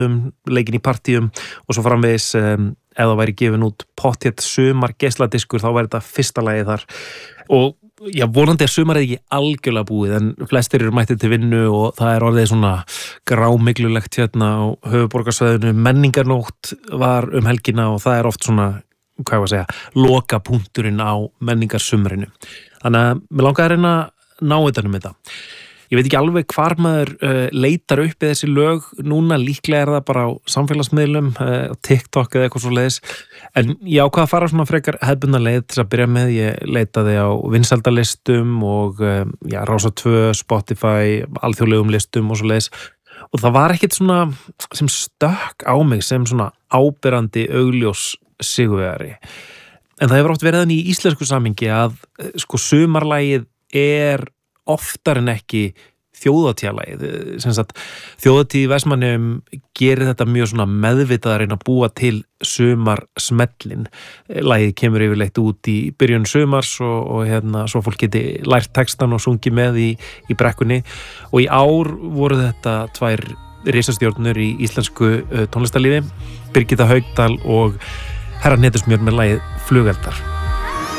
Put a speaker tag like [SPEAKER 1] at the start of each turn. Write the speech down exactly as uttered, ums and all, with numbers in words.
[SPEAKER 1] leikinn í partíum og svo framvegis um, ef það væri gefin út pottþétt sumar geisladiskur þá væri þetta fyrsta lagið þar og já, vonandi er sumarið ekki algjörlega búið en flestir eru mættið til vinnu og það er orðið svona grámiglulegt hérna á höfuðborgarsvæðinu. Menningarnótt var um helgina og það er oft svona, hvað ég var að segja, lokapunkturinn á menningarsumrinu. Þannig að mér langaði að reyna að ná utan um þetta. Ég veit ekki alveg hvar maður uh, leitar upp í þessi lög núna, líklega er það bara á samfélagsmiðlum, uh, TikTok eða eitthvað svo leiðis, en ég ákvað að fara svona frekar hefðbundna leið til að byrja með. Ég leitaði á vinsældalistum og uh, já, Rása tvö, Spotify, alþjóðlegum listum og svo leiðis og það var ekkit svona sem stökk á mig sem svona áberandi augljós sigurvegari. En það hefur oft verið þannig í íslensku samhengi að sko sumarlagið er oftar en ekki þjóðatíðalagið. Sem sagt, þjóðatíð í Vestmannaeyjum gerir þetta mjög svona meðvitað að reyna að búa til sumarsmellin. Lagið kemur yfirleitt út í byrjun sumars og, og hérna svo fólk geti lært textan og sungið með í, í brekkunni og í ár voru þetta tvær risastjörnur í íslensku tónlistarlífi, Birgitta Haukdal og Herra Hnetusmjör með lagið Flugeldar.